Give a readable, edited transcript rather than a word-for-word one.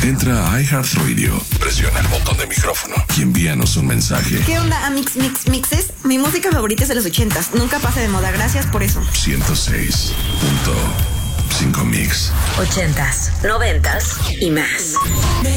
Entra a iHeartRadio, presiona el botón de micrófono y envíanos un mensaje. ¿Qué onda, Mixes? Mi música favorita es de los 80s. Nunca pasa de moda. Gracias por eso. 106.5 Mix. 80s, 90s y más.